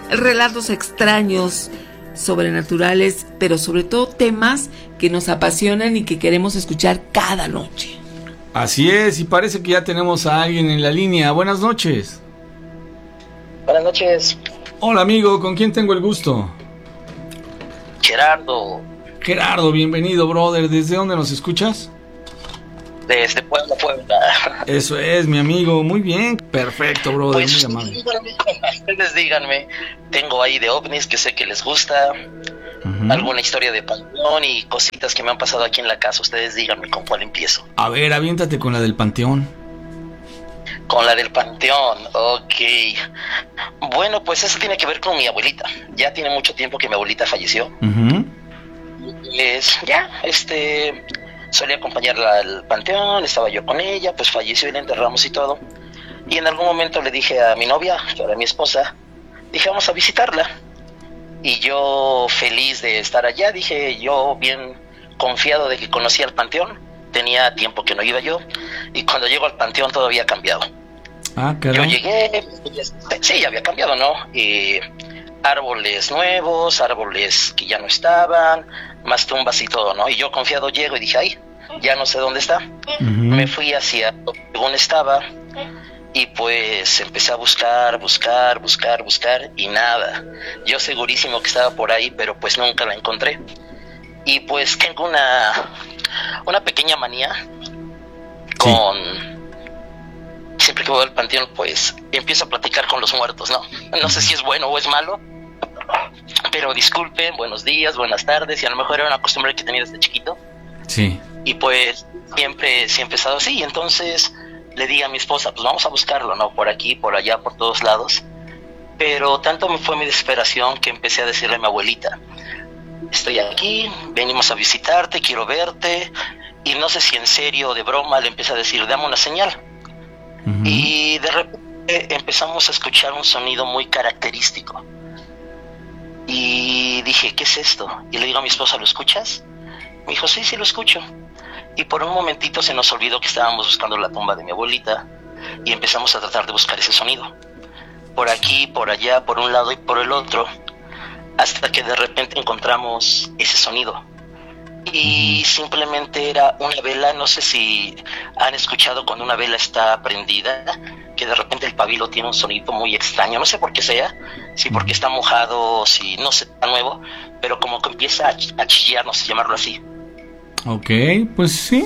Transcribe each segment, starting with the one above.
relatos extraños, sobrenaturales, pero sobre todo temas que nos apasionan y que queremos escuchar cada noche. Así es, y parece que ya tenemos a alguien en la línea. Buenas noches. Buenas noches. Hola amigo, ¿con quién tengo el gusto? Gerardo. Gerardo, bienvenido, brother. ¿Desde dónde nos escuchas? Desde Puebla. Eso es, mi amigo. Muy bien, perfecto, brother. Pues, muy amable. Ustedes díganme, tengo ahí de ovnis que sé que les gusta, alguna historia de panteón y cositas que me han pasado aquí en la casa. Ustedes díganme con cuál empiezo. A ver, aviéntate con la del panteón. Con la del panteón, ok. Bueno, pues eso tiene que ver con mi abuelita. Ya tiene mucho tiempo que mi abuelita falleció. Solía acompañarla al panteón, estaba yo con ella, pues falleció y la enterramos y todo. Y en algún momento le dije a mi novia, que era mi esposa, dije, vamos a visitarla. Y yo feliz de estar allá, dije, yo bien confiado de que conocía el panteón. Tenía tiempo que no iba yo, y cuando llego al panteón todo había cambiado. Ah, caray. Yo llegué, sí, ya había cambiado, ¿no? Árboles nuevos, árboles que ya no estaban, más tumbas y todo, ¿no? Y yo confiado llego y dije, ay, ya no sé dónde está. Me fui hacia donde estaba y pues empecé a buscar y nada. Yo segurísimo que estaba por ahí, pero pues nunca la encontré. Y pues tengo una pequeña manía con... Siempre que voy al panteón, pues empiezo a platicar con los muertos, ¿no? No sé si es bueno o es malo, pero disculpen, buenos días, buenas tardes, y a lo mejor era una costumbre que tenía desde chiquito. Sí. Y pues siempre he estado así, y entonces le dije a mi esposa, pues vamos a buscarlo, ¿no? Por aquí, por allá, por todos lados. Pero tanto me fue mi desesperación que empecé a decirle a mi abuelita, estoy aquí, venimos a visitarte, quiero verte, y no sé si en serio o de broma le empecé a decir, dame una señal. Y de repente empezamos a escuchar un sonido muy característico. Y dije, ¿qué es esto? Y le digo a mi esposa, ¿lo escuchas? Me dijo, sí, lo escucho. Y por un momentito se nos olvidó que estábamos buscando la tumba de mi abuelita y empezamos a tratar de buscar ese sonido. Por aquí, por allá, por un lado y por el otro, hasta que de repente encontramos ese sonido. Y simplemente era una vela, no sé si han escuchado cuando una vela está prendida, que de repente el pabilo tiene un sonido muy extraño, no sé por qué sea, si porque está mojado, si no sé, está nuevo, pero como que empieza a chillar, no sé llamarlo así. Ok, pues sí.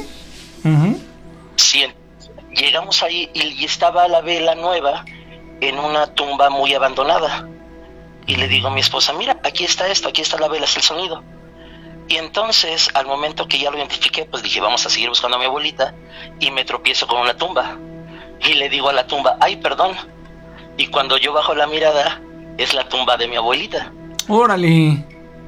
Sí, llegamos ahí y estaba la vela nueva en una tumba muy abandonada. Y le digo a mi esposa, mira, aquí está esto, aquí está la vela, es el sonido. Y entonces, al momento que ya lo identifiqué, pues dije, vamos a seguir buscando a mi abuelita, y me tropiezo con una tumba. Y le digo a la tumba, ay, perdón. Y cuando yo bajo la mirada, es la tumba de mi abuelita. ¡Órale!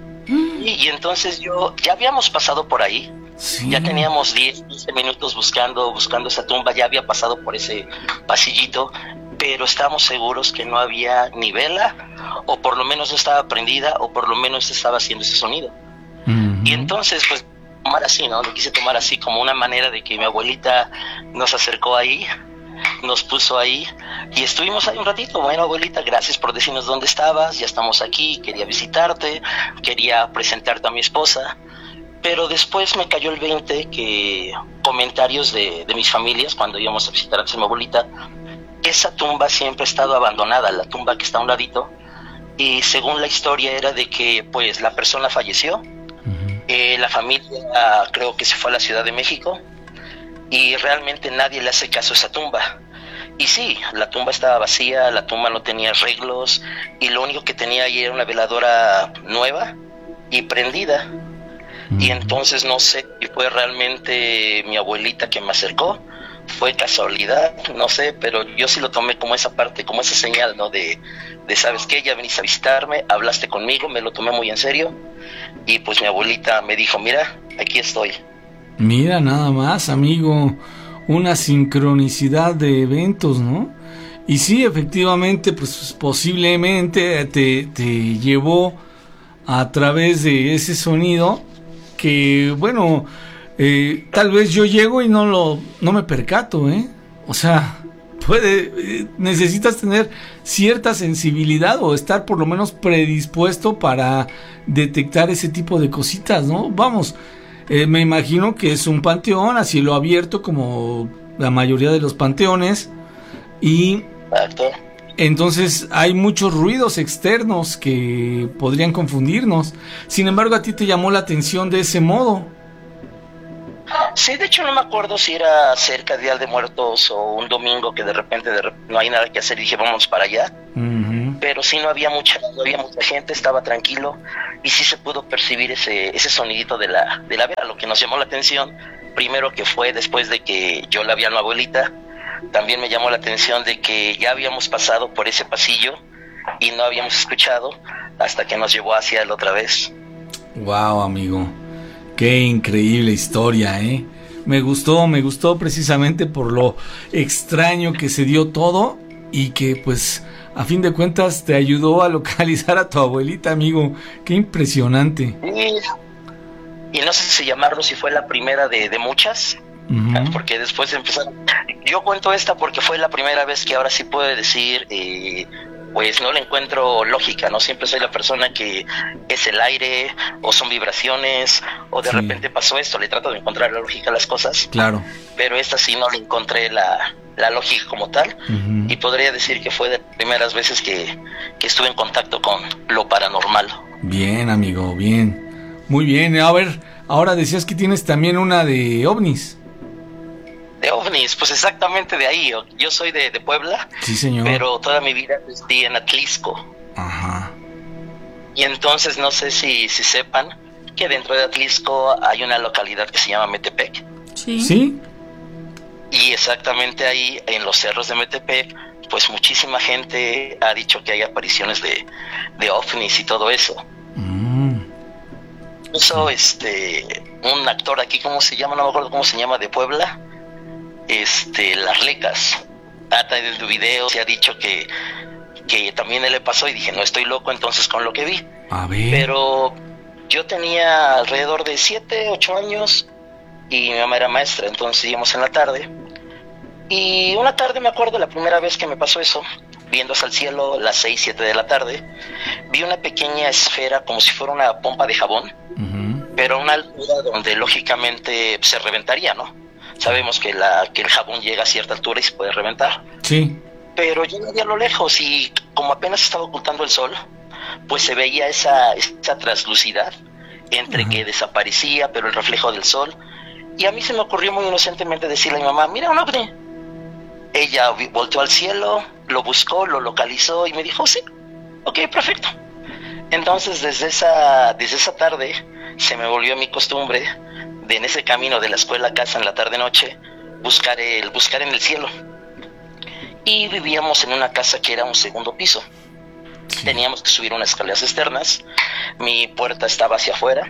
Y entonces ya habíamos pasado por ahí. Sí. Ya teníamos 10, 15 minutos buscando esa tumba, ya había pasado por ese pasillito, pero estábamos seguros que no había ni vela, o por lo menos no estaba prendida, o por lo menos estaba haciendo ese sonido. Y entonces, pues, tomar así, ¿no? Lo quise tomar así como una manera de que mi abuelita nos acercó ahí, nos puso ahí, y estuvimos ahí un ratito. Bueno, abuelita, gracias por decirnos dónde estabas, ya estamos aquí, quería visitarte, quería presentarte a mi esposa. Pero después me cayó el 20 que comentarios de mis familias cuando íbamos a visitar a mi abuelita, esa tumba siempre ha estado abandonada, la tumba que está a un ladito, y según la historia era de que pues la persona falleció, la familia creo que se fue a la Ciudad de México y realmente nadie le hace caso a esa tumba. Y sí, la tumba estaba vacía, la tumba no tenía arreglos y lo único que tenía ahí era una veladora nueva y prendida. Y entonces no sé si fue realmente mi abuelita que me acercó, fue casualidad, no sé, pero yo sí lo tomé como esa parte, como esa señal, ¿no? De ¿sabes qué? Ya veniste a visitarme, hablaste conmigo, me lo tomé muy en serio. Y pues mi abuelita me dijo, mira, aquí estoy. Mira nada más, amigo, una sincronicidad de eventos, ¿no? Y sí, efectivamente, pues posiblemente te llevó a través de ese sonido que, bueno, tal vez yo llego y no me percato, ¿eh? O sea, necesitas tener cierta sensibilidad o estar por lo menos predispuesto para detectar ese tipo de cositas, ¿no? Vamos, me imagino que es un panteón a cielo abierto como la mayoría de los panteones y Exacto. entonces hay muchos ruidos externos que podrían confundirnos. Sin embargo, a ti te llamó la atención de ese modo. Sí, de hecho no me acuerdo si era cerca de Día de Muertos o un domingo que de repente no hay nada que hacer y dije vamos para allá. Uh-huh. Pero sí no había mucha gente, estaba tranquilo y sí se pudo percibir ese sonidito de la vela. Lo que nos llamó la atención, primero que fue después de que yo la vi a mi abuelita, también me llamó la atención de que ya habíamos pasado por ese pasillo y no habíamos escuchado hasta que nos llevó hacia él otra vez. Wow, amigo. Qué increíble historia, ¿eh? Me gustó precisamente por lo extraño que se dio todo y que pues a fin de cuentas te ayudó a localizar a tu abuelita, amigo. Qué impresionante. Y no sé si llamarlo, si fue la primera de muchas, uh-huh. Porque después empezaron. Yo cuento esta porque fue la primera vez que ahora sí puedo decir, pues no le encuentro lógica, ¿no? Siempre soy la persona que es el aire, o son vibraciones, o de repente pasó esto, le trato de encontrar la lógica a las cosas. Claro. Pero esta sí no le encontré la lógica como tal, uh-huh. Y podría decir que fue de las primeras veces que estuve en contacto con lo paranormal. Bien, amigo, bien. Muy bien, a ver, ahora decías que tienes también una de ovnis. De ovnis, pues exactamente de ahí. Yo soy de Puebla. Sí, señor. Pero toda mi vida viví en Atlisco. Ajá. Y entonces no sé si sepan que dentro de Atlisco hay una localidad que se llama Metepec. Sí. ¿Sí? Y exactamente ahí, en los cerros de Metepec, pues muchísima gente ha dicho que hay apariciones de ovnis y todo eso. Incluso un actor aquí, ¿cómo se llama? No me acuerdo cómo se llama, de Puebla. Las Lecas ha traído videos y ha dicho que también él le pasó y dije, no estoy loco entonces con lo que vi. A ver. Pero yo tenía alrededor de 7, 8 años y mi mamá era maestra, entonces íbamos en la tarde. Y una tarde me acuerdo la primera vez que me pasó eso, viendo hacia el cielo, las 6, 7 de la tarde, vi una pequeña esfera como si fuera una pompa de jabón, uh-huh. Pero a una altura donde lógicamente se reventaría, ¿no? Sabemos que el jabón llega a cierta altura y se puede reventar. Sí. Pero yo lo vi a lo lejos y como apenas estaba ocultando el sol, pues se veía esa translucidad entre uh-huh. que desaparecía, pero el reflejo del sol. Y a mí se me ocurrió muy inocentemente decirle a mi mamá, mira un ovni. Ella volteó al cielo, lo buscó, lo localizó y me dijo, sí, ok, perfecto. Entonces desde esa tarde se me volvió mi costumbre de en ese camino de la escuela a casa en la tarde-noche, buscar en el cielo. Y vivíamos en una casa que era un segundo piso. Sí. Teníamos que subir unas escaleras externas. Mi puerta estaba hacia afuera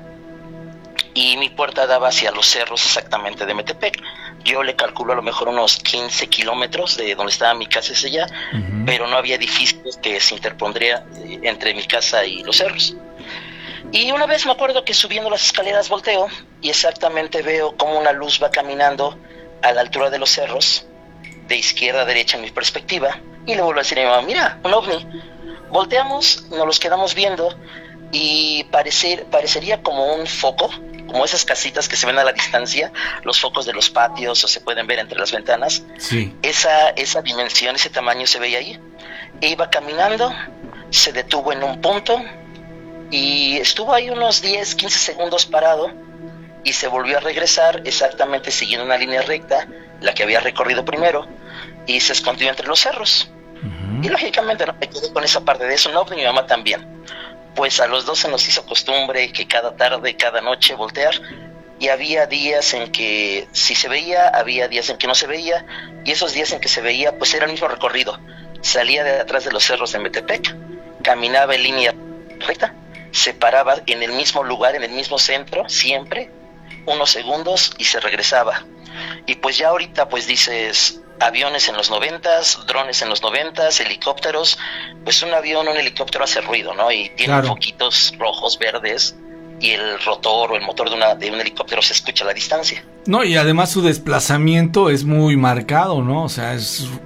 y mi puerta daba hacia los cerros exactamente de Metepec. Yo le calculo a lo mejor unos 15 kilómetros de donde estaba mi casa ese allá, uh-huh. Pero no había edificios que se interpondría entre mi casa y los cerros. Y una vez me acuerdo que subiendo las escaleras volteo y exactamente veo como una luz va caminando a la altura de los cerros, de izquierda a derecha en mi perspectiva, y le vuelvo a decir a mi mamá, mira, un ovni. Volteamos, nos los quedamos viendo y parecería como un foco, como esas casitas que se ven a la distancia, los focos de los patios o se pueden ver entre las ventanas. Sí. Esa dimensión, ese tamaño se veía ahí. E iba caminando, se detuvo en un punto y estuvo ahí unos 10, 15 segundos parado y se volvió a regresar exactamente siguiendo una línea recta, la que había recorrido primero, y se escondió entre los cerros. Uh-huh. Y lógicamente no me quedé con esa parte de eso, no, y mi mamá también. Pues a los dos se nos hizo costumbre que cada tarde, cada noche voltear, y había días en que sí se veía, había días en que no se veía, y esos días en que se veía pues era el mismo recorrido. Salía de atrás de los cerros de Metepec, caminaba en línea recta, se paraba en el mismo lugar, en el mismo centro, siempre, unos segundos y se regresaba. Y pues ya ahorita pues dices, aviones en los 90s, drones en los 90s, helicópteros, pues un avión, un helicóptero hace ruido, ¿no? Y tiene claro. Foquitos rojos, verdes, y el rotor o el motor de un helicóptero se escucha a la distancia. No, y además su desplazamiento es muy marcado, ¿no? O sea, es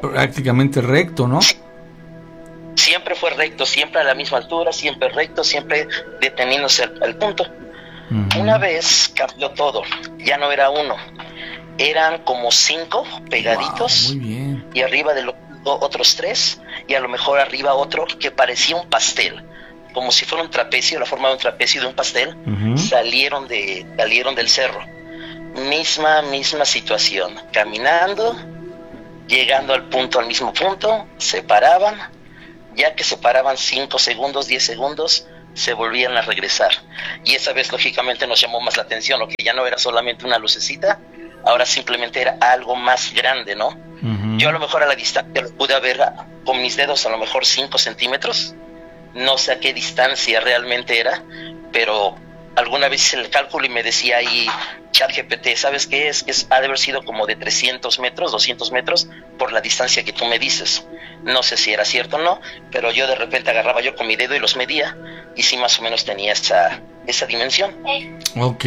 prácticamente recto, ¿no? Siempre fue recto, siempre a la misma altura, siempre recto, siempre deteniéndose al punto. Una vez cambió todo, ya no era uno, eran como 5 pegaditos. Muy bien. Y arriba de otros 3, y a lo mejor arriba otro que parecía un pastel, como si fuera un trapecio, la forma de un trapecio de un pastel. Salieron del cerro. Misma situación, caminando, llegando al mismo punto, se paraban, ya que se paraban 5 segundos, 10 segundos, se volvían a regresar. Y esa vez lógicamente nos llamó más la atención, lo que ya no era solamente una lucecita, ahora simplemente era algo más grande, ¿no? Yo a lo mejor a la distancia lo pude ver con mis dedos, a lo mejor 5 centímetros, no sé a qué distancia realmente era, pero alguna vez hice el cálculo y me decía ahí ChatGPT, ¿sabes qué es? Ha de haber sido como de 300 metros, 200 metros, por la distancia que tú me dices. No sé si era cierto o no, pero yo de repente agarraba yo con mi dedo y los medía, y sí más o menos tenía esa dimensión. Ok.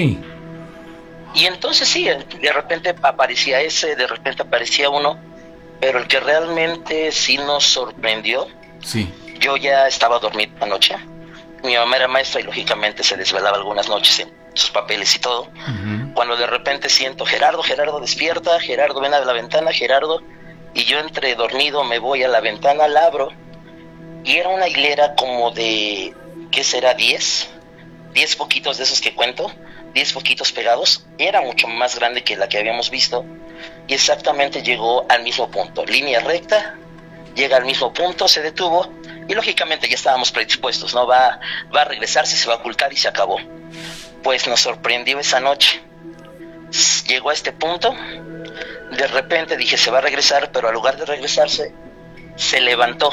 Y entonces sí, de repente aparecía ese, de repente aparecía uno, pero el que realmente sí nos sorprendió, sí. Yo ya estaba dormido anoche. Mi mamá era maestra y lógicamente se desvelaba algunas noches en sus papeles y todo. Cuando de repente siento, Gerardo, despierta, Gerardo, ven a la ventana, Gerardo. Y yo entre dormido me voy a la ventana, la abro, y era una hilera como de, ¿qué será? 10 poquitos de esos que cuento, 10 poquitos pegados. Era mucho más grande que la que habíamos visto, y exactamente llegó al mismo punto, línea recta, llega al mismo punto, se detuvo, y lógicamente ya estábamos predispuestos, ¿no? Va a regresarse, se va a ocultar y se acabó. Pues nos sorprendió esa noche. Llegó a este punto, de repente dije se va a regresar, pero en lugar de regresarse, se levantó,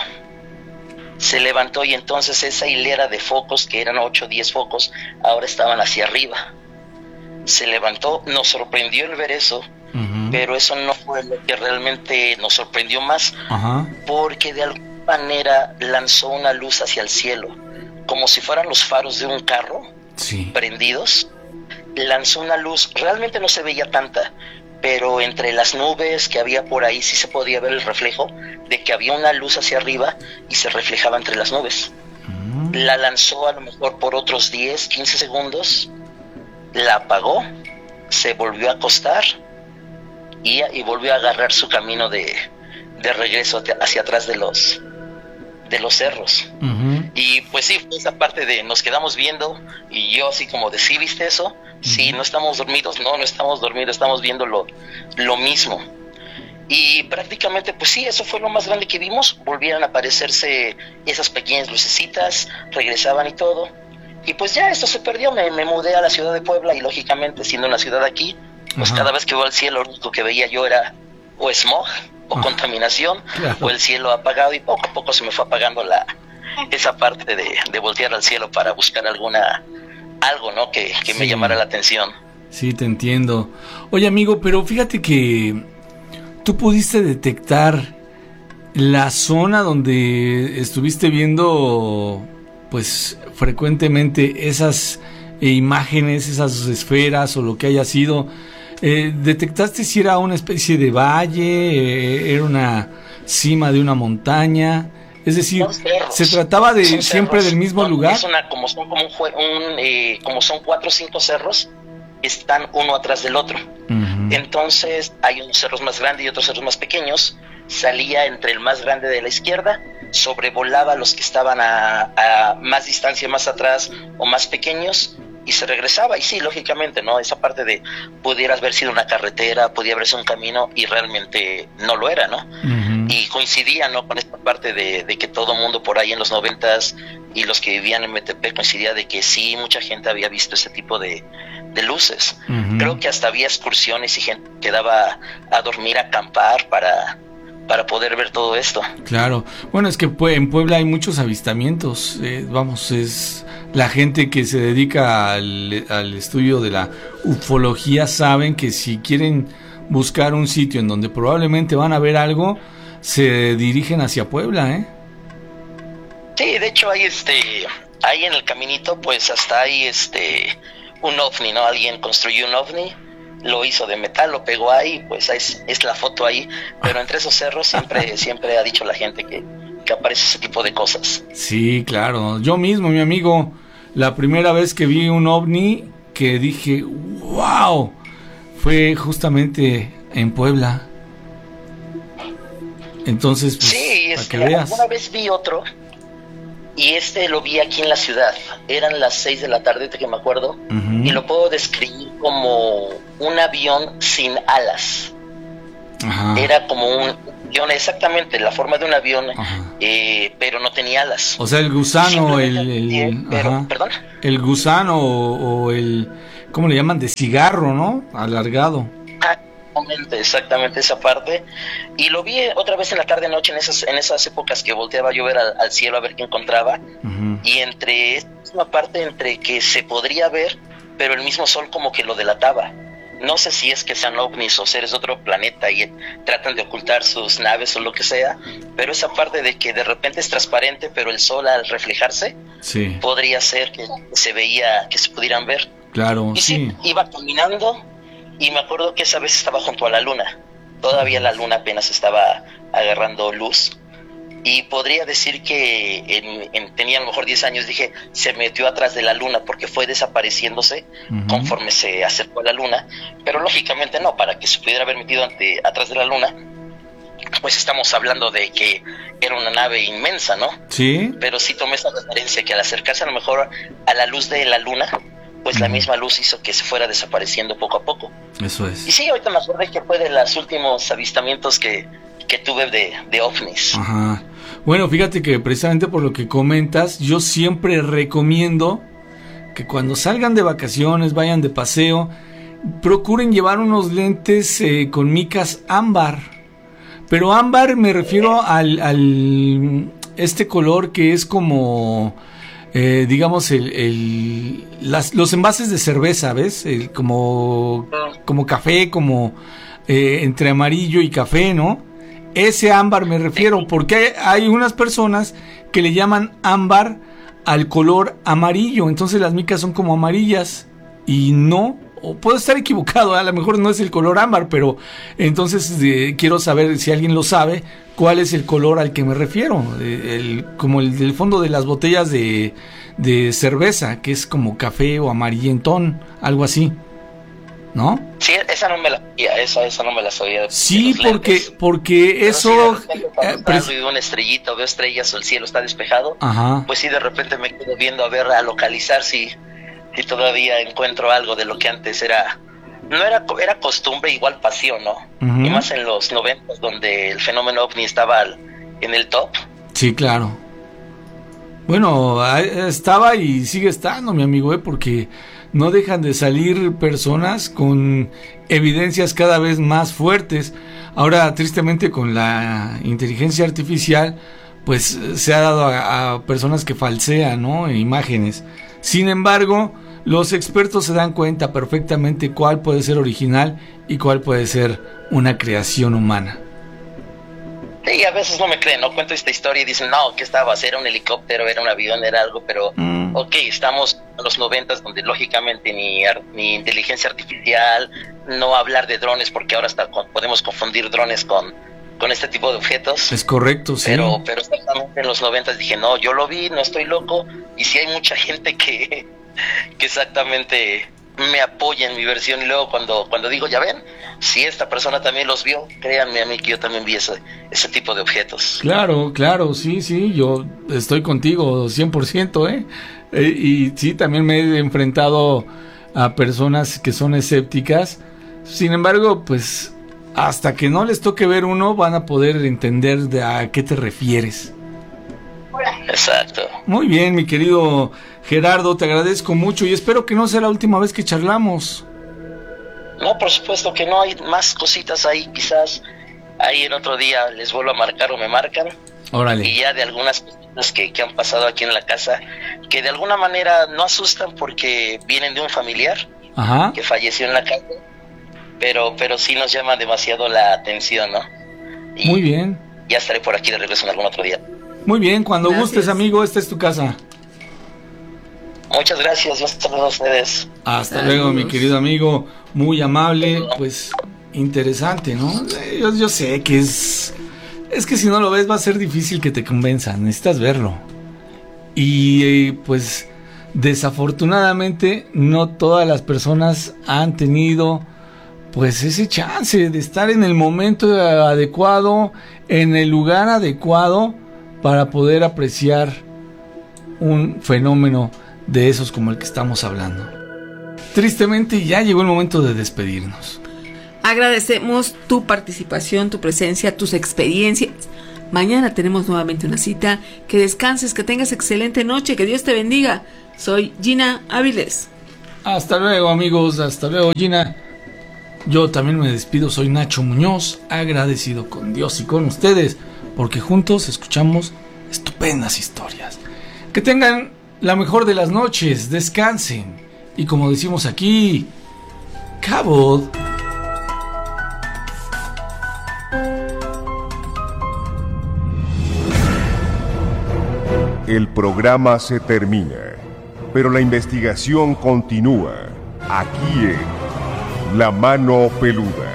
y entonces esa hilera de focos, que eran 8 o 10 focos, ahora estaban hacia arriba. Se levantó, nos sorprendió el ver eso, pero eso no fue lo que realmente nos sorprendió más, porque de alguna manera lanzó una luz hacia el cielo, como si fueran los faros de un carro, prendidos. Lanzó una luz, realmente no se veía tanta, pero entre las nubes que había por ahí sí se podía ver el reflejo de que había una luz hacia arriba y se reflejaba entre las nubes. La lanzó a lo mejor por otros 10, 15 segundos, la apagó, se volvió a acostar y volvió a agarrar su camino de regreso hacia atrás de los cerros. Y pues sí, esa parte de nos quedamos viendo, y yo así como de, ¿sí viste eso? Sí, no estamos dormidos. No estamos dormidos, estamos viendo lo mismo. Y prácticamente pues sí, eso fue lo más grande que vimos. Volvieron a aparecerse esas pequeñas lucecitas, regresaban y todo, y pues ya esto se perdió. Me mudé a la ciudad de Puebla, y lógicamente siendo una ciudad aquí, pues cada vez que veo al cielo, lo único que veía yo era o smog o contaminación, o el cielo apagado, y poco a poco se me fue apagando esa parte de voltear al cielo para buscar algo, ¿no? que me llamara la atención. Sí, te entiendo. Oye, amigo, pero fíjate que tú pudiste detectar la zona donde estuviste viendo pues frecuentemente esas imágenes, esas esferas o lo que haya sido. ¿Detectaste si era una especie de valle, era una cima de una montaña? Es decir, ¿se trataba de siempre del mismo lugar? Es como son 4 o 5 cerros, están uno atrás del otro. Entonces hay unos cerros más grandes y otros cerros más pequeños. Salía entre el más grande de la izquierda, sobrevolaba los que estaban a más distancia, más atrás o más pequeños, y se regresaba. Y sí, lógicamente, ¿no? Esa parte de pudiera haber sido una carretera, podía haber sido un camino, y realmente no lo era, ¿no? Y coincidía, ¿no? Con esta parte de que todo mundo por ahí en los 90s y los que vivían en Metepec, coincidía de que sí, mucha gente había visto ese tipo de luces. Creo que hasta había excursiones y gente que daba a dormir, a acampar para poder ver todo esto. Claro, bueno, es que en Puebla hay muchos avistamientos, es la gente que se dedica al estudio de la ufología, saben que si quieren buscar un sitio en donde probablemente van a ver algo, se dirigen hacia Puebla, ¿eh? Sí, de hecho hay ahí en el caminito, pues hasta hay un ovni, ¿no? Alguien construyó un ovni, lo hizo de metal, lo pegó ahí, pues es la foto ahí, pero entre esos cerros siempre ha dicho la gente que aparece ese tipo de cosas. Sí, claro, yo mismo, mi amigo, la primera vez que vi un ovni que dije, wow, fue justamente en Puebla. Entonces, pues, sí, para que veas. Una vez vi otro, y lo vi aquí en la ciudad. Eran las 6 de la tarde, que me acuerdo, y lo puedo describir como un avión sin alas. Ajá. Era como un avión, exactamente, la forma de un avión, pero no tenía alas. O sea, el gusano, ¿Perdón? El gusano o el, ¿cómo le llaman? De cigarro, ¿no? Alargado. Exactamente esa parte, y lo vi otra vez en la tarde noche, en esas épocas que volteaba yo ver al cielo a ver qué encontraba, y entre esa parte entre que se podría ver, pero el mismo sol como que lo delataba. No sé si es que sean ovnis o seres de otro planeta y tratan de ocultar sus naves o lo que sea, pero esa parte de que de repente es transparente, pero el sol al reflejarse, sí, podría ser que se veía, que se pudieran ver. Claro, y sí, iba caminando. Y me acuerdo que esa vez estaba junto a la luna. Todavía la luna apenas estaba agarrando luz. Y podría decir que tenía a lo mejor 10 años, dije, se metió atrás de la luna porque fue desapareciéndose conforme se acercó a la luna. Pero lógicamente no, para que se pudiera haber metido atrás de la luna, pues estamos hablando de que era una nave inmensa, ¿no? Sí. Pero sí tomé esa referencia que al acercarse a lo mejor a la luz de la luna, pues la misma luz hizo que se fuera desapareciendo poco a poco. Eso es. Y sí, ahorita me acordé que fue de los últimos avistamientos que tuve de ovnis. Ajá. Bueno, fíjate que precisamente por lo que comentas, yo siempre recomiendo que cuando salgan de vacaciones, vayan de paseo, procuren llevar unos lentes con micas ámbar. Pero ámbar me refiero al este color que es como... digamos los envases de cerveza, ¿ves? Como café, como entre amarillo y café, ¿no? Ese ámbar me refiero, porque hay unas personas que le llaman ámbar al color amarillo, entonces las micas son como amarillas y no, o puedo estar equivocado, a lo mejor no es el color ámbar, pero entonces quiero saber si alguien lo sabe, cuál es el color al que me refiero, como el del fondo de las botellas de cerveza, que es como café o amarillentón, algo así, ¿no? Sí, esa no me la sabía, esa no me la sabía. Sí, porque eso... Si veo una estrellita, veo estrellas o el cielo está despejado, pues sí, de repente me quedo viendo a localizar si todavía encuentro algo de lo que antes era costumbre, igual pasión, ¿no? Y más en los 90, donde el fenómeno ovni estaba en el top. Sí, claro. Bueno, estaba y sigue estando, mi amigo, porque no dejan de salir personas con evidencias cada vez más fuertes. Ahora, tristemente, con la inteligencia artificial, pues se ha dado a personas que falsean, ¿no? Imágenes. Sin embargo, los expertos se dan cuenta perfectamente cuál puede ser original y cuál puede ser una creación humana. Sí, a veces no me creen, ¿no? Cuento esta historia y dicen, no, ¿qué estaba? ¿Era un helicóptero? ¿Era un avión? ¿Era algo? Pero, ok, estamos en los 90, donde lógicamente ni inteligencia artificial, no hablar de drones, porque ahora hasta podemos confundir drones con este tipo de objetos. Es correcto, sí. Pero exactamente en los 90 dije, no, yo lo vi, no estoy loco, y sí hay mucha gente que exactamente me apoya en mi versión, y luego cuando digo, ya ven, si esta persona también los vio, créanme a mí que yo también vi ese tipo de objetos. Claro, sí, yo estoy contigo 100%, y sí, también me he enfrentado a personas que son escépticas. Sin embargo, pues hasta que no les toque ver uno, van a poder entender a qué te refieres. Exacto. Muy bien, mi querido Gerardo, te agradezco mucho y espero que no sea la última vez que charlamos. No, por supuesto que no, hay más cositas ahí, quizás ahí en otro día les vuelvo a marcar o me marcan. Órale. Y ya de algunas cosas que han pasado aquí en la casa, que de alguna manera no asustan porque vienen de un familiar que falleció en la casa, pero sí nos llama demasiado la atención, ¿no? Y muy bien. Ya estaré por aquí de regreso en algún otro día. Muy bien, cuando gustes, amigo, esta es tu casa. Muchas gracias, Dios te bendiga a ustedes. Hasta luego, mi querido amigo, muy amable, pues interesante, ¿no? Yo sé que es que si no lo ves va a ser difícil que te convenzan, necesitas verlo. Y pues desafortunadamente no todas las personas han tenido pues ese chance de estar en el momento adecuado, en el lugar adecuado para poder apreciar un fenómeno de esos como el que estamos hablando. Tristemente ya llegó el momento de despedirnos. Agradecemos tu participación, tu presencia, tus experiencias. Mañana tenemos nuevamente una cita. Que descanses, que tengas excelente noche, que Dios te bendiga. Soy Gina Áviles. Hasta luego, amigos, hasta luego, Gina. Yo también me despido, soy Nacho Muñoz, agradecido con Dios y con ustedes, porque juntos escuchamos estupendas historias. Que tengan la mejor de las noches, descansen. Y como decimos aquí, Cabot. El programa se termina, pero la investigación continúa aquí en La Mano Peluda.